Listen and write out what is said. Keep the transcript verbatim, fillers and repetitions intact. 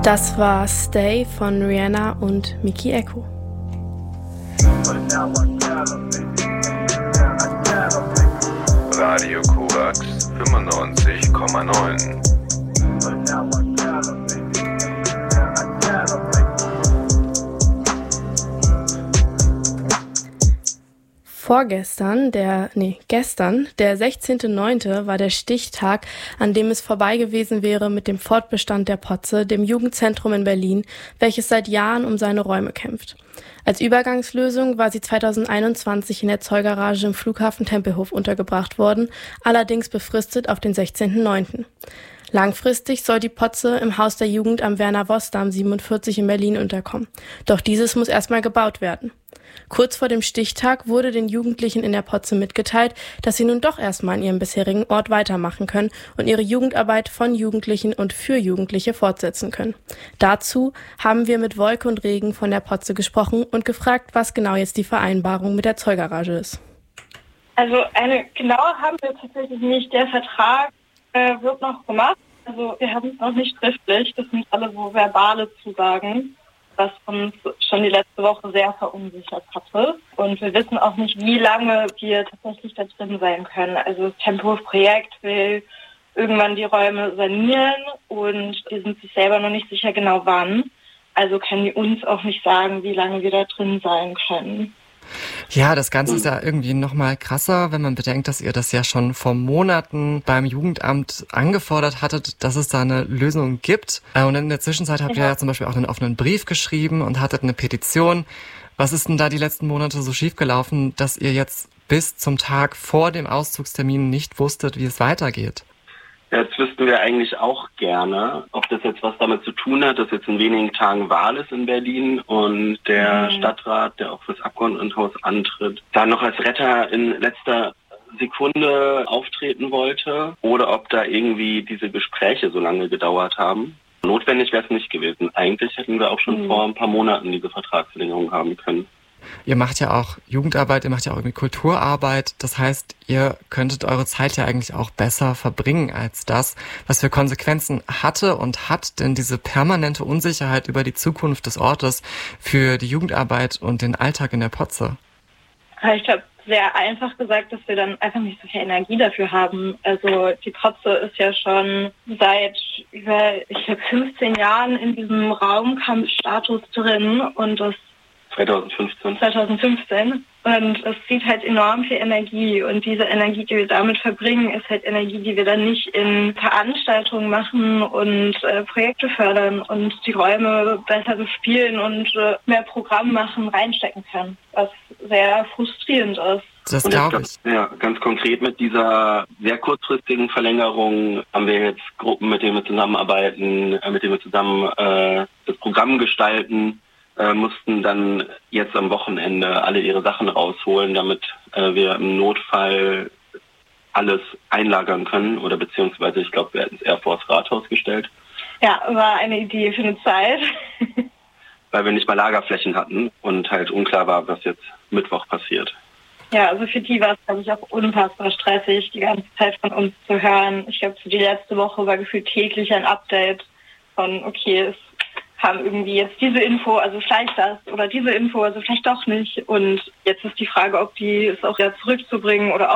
Das war Stay von Rihanna und Miki Eko. Radio Korax fünfundneunzig Komma neun. Vorgestern, der, nee, gestern, der sechzehnten neunten war der Stichtag, an dem es vorbei gewesen wäre mit dem Fortbestand der Potze, dem Jugendzentrum in Berlin, welches seit Jahren um seine Räume kämpft. Als Übergangslösung war sie zweitausendeinundzwanzig in der Zollgarage im Flughafen Tempelhof untergebracht worden, allerdings befristet auf den sechzehnten neunten Langfristig soll die Potze im Haus der Jugend am Werner-Voss-Damm siebenundvierzig in Berlin unterkommen. Doch dieses muss erstmal gebaut werden. Kurz vor dem Stichtag wurde den Jugendlichen in der Potze mitgeteilt, dass sie nun doch erstmal an ihrem bisherigen Ort weitermachen können und ihre Jugendarbeit von Jugendlichen und für Jugendliche fortsetzen können. Dazu haben wir mit Wolke und Regen von der Potze gesprochen und gefragt, was genau jetzt die Vereinbarung mit der Zollgarage ist. Also eine genaue haben wir tatsächlich nicht. Der Vertrag äh, wird noch gemacht. Also wir haben es noch nicht schriftlich. Das sind alle so verbale Zusagen, was uns schon die letzte Woche sehr verunsichert hatte. Und wir wissen auch nicht, wie lange wir tatsächlich da drin sein können. Also das Tempelhof-Projekt will irgendwann die Räume sanieren und die sind sich selber noch nicht sicher genau wann. Also können die uns auch nicht sagen, wie lange wir da drin sein können. Ja, das Ganze ist ja irgendwie nochmal krasser, wenn man bedenkt, dass ihr das ja schon vor Monaten beim Jugendamt angefordert hattet, dass es da eine Lösung gibt. Und in der Zwischenzeit habt ihr ja zum Beispiel auch einen offenen Brief geschrieben und hattet eine Petition. Was ist denn da die letzten Monate so schiefgelaufen, dass ihr jetzt bis zum Tag vor dem Auszugstermin nicht wusstet, wie es weitergeht? Jetzt wüssten wir eigentlich auch gerne, ob das jetzt was damit zu tun hat, dass jetzt in wenigen Tagen Wahl ist in Berlin und der mhm. Stadtrat, der auch fürs Abgeordnetenhaus antritt, da noch als Retter in letzter Sekunde auftreten wollte oder ob da irgendwie diese Gespräche so lange gedauert haben. Notwendig wäre es nicht gewesen. Eigentlich hätten wir auch schon mhm. vor ein paar Monaten diese Vertragsverlängerung haben können. Ihr macht ja auch Jugendarbeit, ihr macht ja auch irgendwie Kulturarbeit. Das heißt, ihr könntet eure Zeit ja eigentlich auch besser verbringen als das. Was für Konsequenzen hatte und hat denn diese permanente Unsicherheit über die Zukunft des Ortes für die Jugendarbeit und den Alltag in der Potze? Ich glaube, sehr einfach gesagt, dass wir dann einfach nicht so viel Energie dafür haben. Also die Potze ist ja schon seit über, ich glaube, fünfzehn Jahren in diesem Raumkampfstatus drin und das zweitausendfünfzehn zweitausendfünfzehn Und es zieht halt enorm viel Energie. Und diese Energie, die wir damit verbringen, ist halt Energie, die wir dann nicht in Veranstaltungen machen und äh, Projekte fördern und die Räume besser bespielen und äh, mehr Programm machen, reinstecken können. Was sehr frustrierend ist. Das glaube ich. Ja, ganz konkret mit dieser sehr kurzfristigen Verlängerung haben wir jetzt Gruppen, mit denen wir zusammenarbeiten, mit denen wir zusammen äh, das Programm gestalten. Äh, mussten dann jetzt am Wochenende alle ihre Sachen rausholen, damit äh, wir im Notfall alles einlagern können. Oder beziehungsweise, ich glaube, wir hätten es eher vor das Rathaus gestellt. Ja, war eine Idee für eine Zeit. Weil wir nicht mal Lagerflächen hatten und halt unklar war, was jetzt Mittwoch passiert. Ja, also für die war es, glaube ich, auch unfassbar stressig, die ganze Zeit von uns zu hören. Ich glaube, für die letzte Woche war gefühlt täglich ein Update von, okay, es haben irgendwie jetzt diese Info, also vielleicht das oder diese Info, also vielleicht doch nicht. Und jetzt ist die Frage, ob die es auch wieder zurückzubringen oder